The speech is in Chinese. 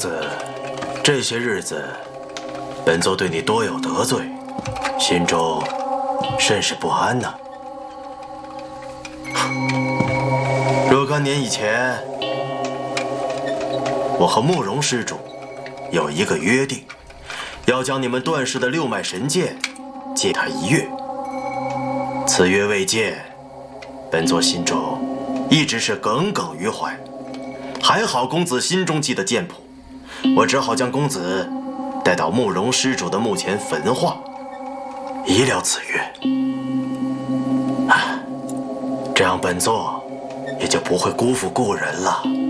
子，这些日子，本座对你多有得罪，心中甚是不安呐。若干年以前，我和慕容施主有一个约定，要将你们段氏的6脉神剑借他1月。此约未见，本座心中一直是耿耿于怀。还好公子心中记得剑谱，我只好将公子带到慕容施主的墓前焚化，移了此约。这样本座也就不会辜负故人了。